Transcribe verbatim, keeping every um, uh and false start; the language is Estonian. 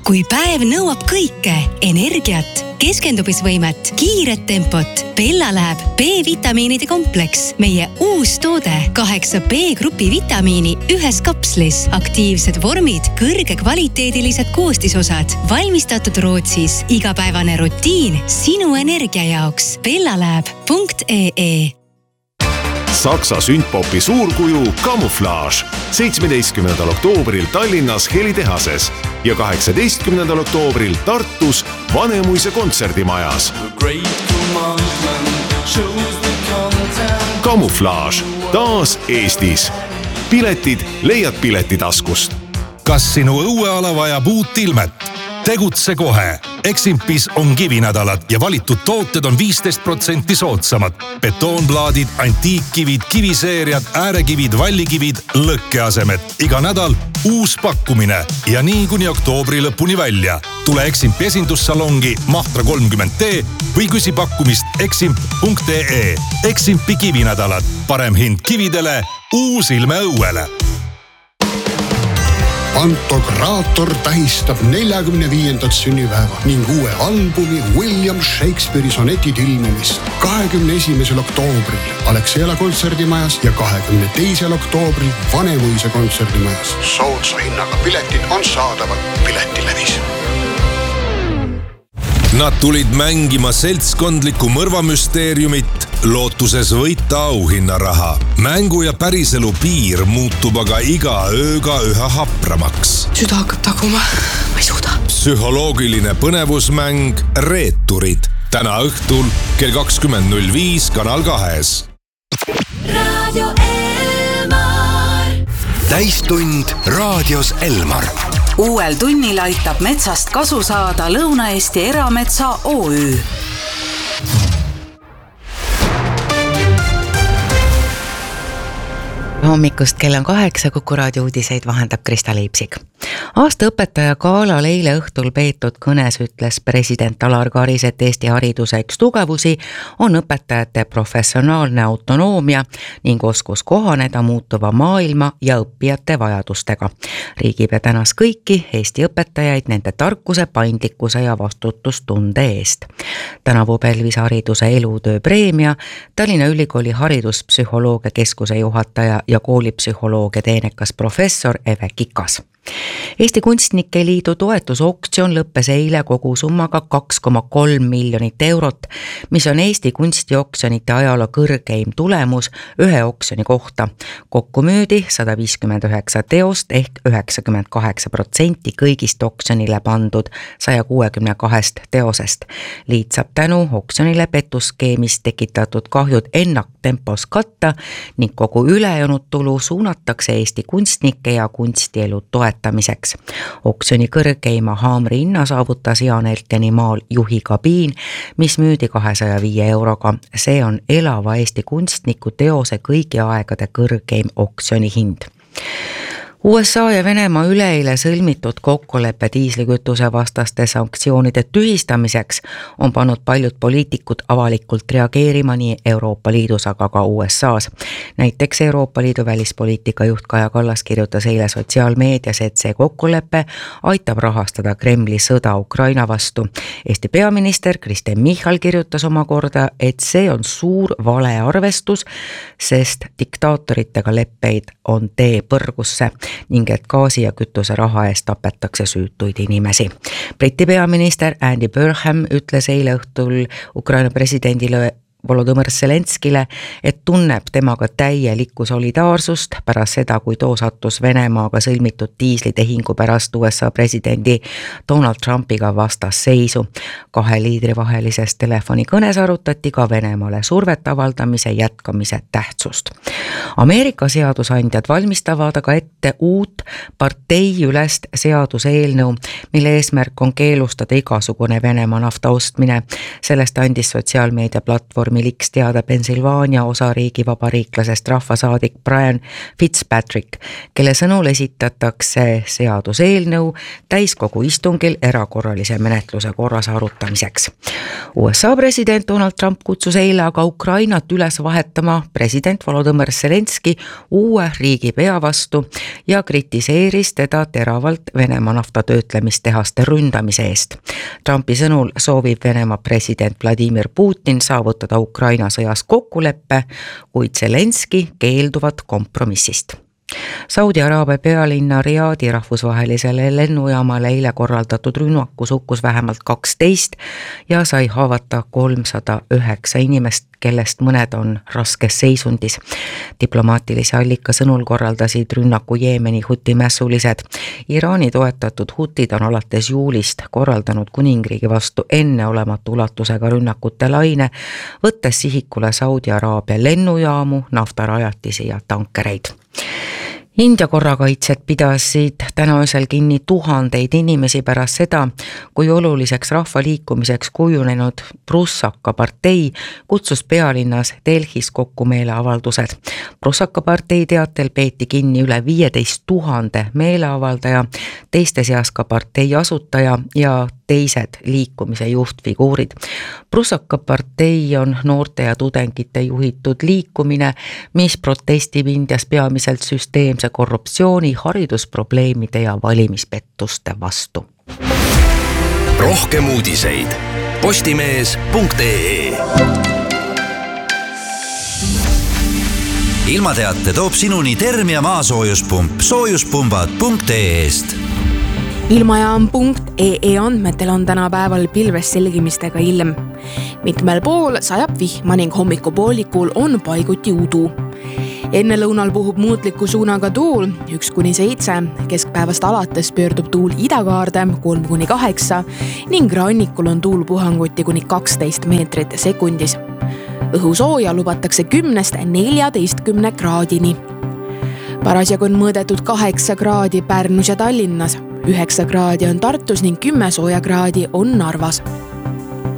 Kui päev nõuab kõike, energiat, keskendumisvõimet, kiiret tempot, Bella läheb B-vitamiinide kompleks. Meie uus toode, kaheksa B-grupi vitamiini ühes kapslis, aktiivsed vormid, kõrge kvaliteedilised koostisosad, valmistatud Rootsis, igapäevane rutiin sinu energia jaoks. bella lab punkt ee Saksa sündpopi suurkuju Camouflage seitsmeteistkümnendal oktoobril Tallinnas Helitehases ja kaheksateistkümnendal oktoobril Tartus Vanemuise kontserdimajas. Camouflage taas Eestis. Piletid leiad Piletitaskust. Kas sinu õueala vajab uut ilmet? Tegutse kohe. Eximpis on kivinädalad ja valitud tooted on viisteist protsenti soodsamad. Betoonplaadid, antiikkivid, kiviseeriad, äärekivid, vallikivid, lõkkeasemed. Iga nädal uus pakkumine ja nii kuni oktoobri lõpuni välja. Tule Eximpi esindussalongi Mahtra kolmkümmend D või küsi pakkumist eximp punkt ee. Eximpi kivinädalad. Parem hind kividele, uus ilme õuele. Pantokraator tähistab neljakümne viiendat sünnipäeva ning uue albumi William Shakespeare'i sonetid ilmumist kahekümne esimesel oktoobril Alexela kontserdimajas ja kahekümne teisel oktoobril Vanemuise kontserdimajas. Soodsa hinnaga piletid on saadaval Piletilevis. Nad tulid mängima seltskondlikku mõrvamüsteeriumit, lootuses võita auhinnaraha. Mängu ja päriselu piir muutub aga iga ööga üha hapramaks. Süda hakkab taguma, ma ei suuda. Psühholoogiline põnevusmäng Reeturid. Täna õhtul kell kakskümmend null viis Kanal kahes. Radio Elmar. Täistund raadios Elmar. Uuel tunnil aitab metsast kasu saada Lõuna-Eesti Erametsa O Ü. Hommikust kell on kaheksa, Kuku raadio uudiseid vahendab Krista Liipsik. Aasta õpetaja gaalal eile õhtul peetud kõnes ütles president Alar Karis, et Eesti hariduse üks tugevusi on õpetajate professionaalne autonoomia ning oskus kohaneda muutuva maailma ja õppijate vajadustega. Riigipea tänas kõiki Eesti õpetajaid nende tarkuse, paindlikkuse ja vastutustunde eest. Tänavu pälvis hariduse elutöö preemia Tallinna Ülikooli hariduspsühholoogia keskuse juhataja ja koolipsühholoogia teenekas professor Eve Kikas. Eesti Kunstnike Liidu toetusoktsioon lõppes eile kogusummaga kaks koma kolm miljonit eurot, mis on Eesti kunstioksjonite ajaloo kõrgeim tulemus ühe oksjoni kohta. Kokku müüdi sada viiskümmend üheksa teost ehk üheksakümmend kaheksa protsenti kõigist oksjonile pandud saja kuuekümne kahest teosest. Liit saab tänu oksjonile petuskeemist tekitatud kahjud ennaktempos katta ning kogu ülejäänud tulu suunatakse Eesti kunstnike ja kunstielu toetamiseks. Oksjoni kõrgeima haamri hinna saavutas Jaan Elteni maal Juhi kabiin, mis müüdi kahesaja viie euroga. See on elava Eesti kunstniku teose kõigi aegade kõrgeim oksjoni hind. U S A ja Venemaa üleeile sõlmitud kokkuleppe diislikütuse vastaste sanktsioonide tühistamiseks on pannud paljud poliitikud avalikult reageerima nii Euroopa Liidus, aga ka U S A's. Näiteks Euroopa Liidu välispoliitika juht Kaja Kallas kirjutas eile sotsiaalmeedias, et see kokkulepe aitab rahastada Kremli sõda Ukraina vastu. Eesti peaminister Kristen Michal kirjutas omakorda, et see on suur valearvestus, sest diktaatoritega leppeid on tee põrgusse ning et gaasi ja kütuse raha eest tapetakse süütuid inimesi. Briti peaminister Andy Burnham ütles eile õhtul Ukraina presidendile Volodõmõr Zelenskile, et tunneb temaga täielikku solidaarsust pärast seda, kui too sattus Venemaaga sõlmitud diislitehingu pärast U S A presidendi Donald Trumpiga vastasseisu. Kahe liidri vahelises telefonikõnes arutati ka Venemaale survet avaldamise jätkamise tähtsust. Ameerika seadusandjad valmistavad aga ette uut parteiülest seaduseelnõu, mille eesmärk on keelustada igasugune Venemaa nafta ostmine. Sellest andis sotsiaalmeedia platvorm vormiliks teada Pennsylvania osariigi vabariiklasest rahvasaadik Brian Fitzpatrick, kelle sõnul esitatakse seaduseelnõu täiskogu istungil erakorralise menetluse korras arutamiseks. U S A president Donald Trump kutsus eile aga Ukrainat üles vahetama president Volodõmõr Zelenski uue riigipea vastu ja kritiseeris teda teravalt Venemaa naftatöötlemistehaste ründamise eest. Trumpi sõnul soovib Venemaa president Vladimir Putin saavutada Ukraina sõjas kokkuleppe, kuid Zelenski keelduvad kompromissist. Saudi Araabia pealinna Riadi rahvusvahelisele lennujaamale eile korraldatud rünnakus hukkus vähemalt kaksteist ja sai haavata kolmsada üheksa inimest, kellest mõned on raskes seisundis. Diplomaatilise allika sõnul korraldasid rünnaku Jeemeni hutimässulised. Iraani toetatud hutid on alates juulist korraldanud kuningriigi vastu enneolematu ulatusega rünnakute laine, võttes sihikule Saudi Araabia lennujaamu, naftarajatisi ja tankereid. India korrakaitsjad pidasid täna öösel kinni tuhandeid inimesi pärast seda, kui oluliseks rahvaliikumiseks kujunenud Prussaka partei kutsus pealinnas Delhis kokku meeleavaldused. Prussaka partei teatel peeti kinni üle viieteist tuhande meeleavaldaja, teiste seas ka partei asutaja ja teised liikumise juhtfiguurid. Prussaka partei on noorte ja tudengite juhitud liikumine, mis protestib Indias peamiselt süsteemse korruptsiooni, haridusprobleemide ja valimispettuste vastu. Rohkem uudiseid postimees punkt ee. Ilmateate toob sinuni Termia maasoojuspump soojuspumbad punkt ee-st. Ilmajaam punkt ee andmetel on tänapäeval pilves selgimistega ilm. Mitmel pool sajab vihma ning hommikupoolikul on paiguti udu. Enne lõunal puhub muutliku suunaga tuul üks kuni seitse, keskpäevast alates pöördub tuul idakaarde kolm kuni kaheksa ning rannikul on tuul puhanguti kuni kaksteist meetrit sekundis. Õhusooja lubatakse kümnest neljateistkümne kraadini. Parasjagu on mõõdetud kaheksa kraadi Pärnus ja Tallinnas, üheksa kraadi on Tartus ning kümme sooja kraadi on Narvas.